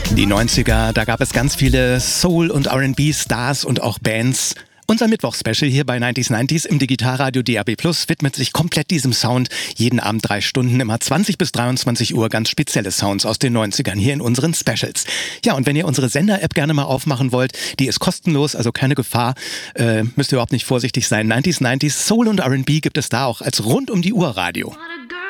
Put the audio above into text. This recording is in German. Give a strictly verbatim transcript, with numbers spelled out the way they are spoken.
Die neunziger, da gab es ganz viele Soul- und R and B-Stars und auch Bands. Unser Mittwochs-Special hier bei neunzig neunzig im Digitalradio D A B Plus widmet sich komplett diesem Sound. Jeden Abend drei Stunden, immer zwanzig bis dreiundzwanzig Uhr, ganz spezielle Sounds aus den neunzigern hier in unseren Specials. Ja, und wenn ihr unsere Sender-App gerne mal aufmachen wollt, die ist kostenlos, also keine Gefahr, äh, müsst ihr überhaupt nicht vorsichtig sein. neunzig neunzig Soul und R and B gibt es da auch als rund-um-die-Uhr-Radio.